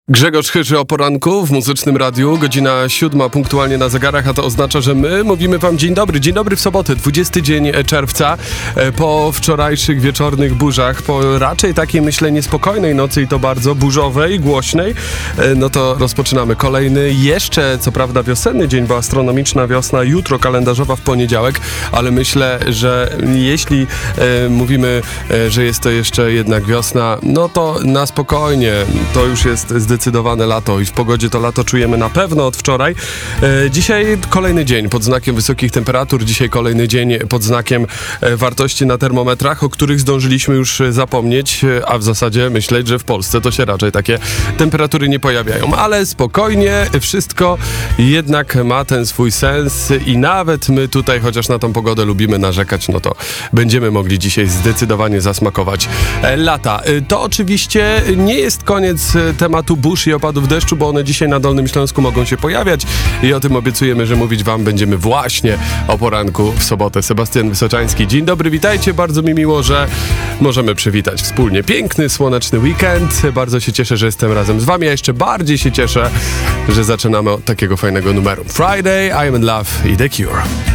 Grzegorz Chyży o poranku w Muzycznym Radiu, godzina 7 punktualnie na zegarach, a to oznacza, że my mówimy wam dzień dobry w sobotę, 20 dzień czerwca, po wczorajszych wieczornych burzach, po raczej takiej, myślę, niespokojnej nocy i to bardzo burzowej, głośnej, no to rozpoczynamy kolejny, jeszcze co prawda wiosenny dzień, bo astronomiczna wiosna jutro, kalendarzowa w poniedziałek, ale myślę, że jeśli mówimy, że jest to jeszcze jednak wiosna, no to na spokojnie, to już jest zdecydowane lato i w pogodzie to lato czujemy na pewno od wczoraj. Dzisiaj kolejny dzień pod znakiem wysokich temperatur, dzisiaj kolejny dzień pod znakiem wartości na termometrach, o których zdążyliśmy już zapomnieć, a w zasadzie myśleć, że w Polsce to się raczej takie temperatury nie pojawiają. Ale spokojnie, wszystko jednak ma ten swój sens i nawet my tutaj, chociaż na tą pogodę lubimy narzekać, no to będziemy mogli dzisiaj zdecydowanie zasmakować lata. To oczywiście nie jest koniec tematu burz i opadów deszczu, bo one dzisiaj na Dolnym Śląsku mogą się pojawiać i o tym obiecujemy, że mówić wam będziemy właśnie o poranku w sobotę. Sebastian Wysoczański, dzień dobry, witajcie, bardzo mi miło, że możemy przywitać wspólnie piękny, słoneczny weekend. Bardzo się cieszę, że jestem razem z wami, a jeszcze bardziej się cieszę, że zaczynamy od takiego fajnego numeru. Friday, I'm in Love i The Cure.